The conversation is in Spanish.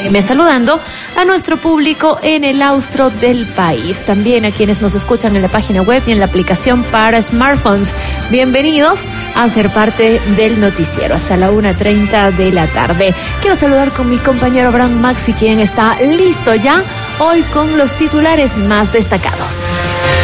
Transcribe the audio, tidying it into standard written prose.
FM, saludando a nuestro público en el austro del país, también a quienes nos escuchan en la página web y en la aplicación para smartphones. Bienvenidos a ser parte del noticiero hasta la 1:30 de la tarde. Quiero saludar con mi compañero Abraham Maxi, quien está listo ya hoy con los titulares más destacados.